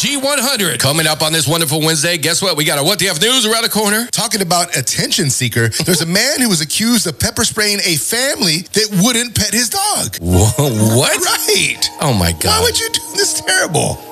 G100 coming up on this wonderful Wednesday. Guess what? We got a What the F News around the corner. Talking about attention seeker, there's a man who was accused of pepper spraying a family that wouldn't pet his dog. Whoa, what? Right. Oh, my God. Why would you do this? Terrible.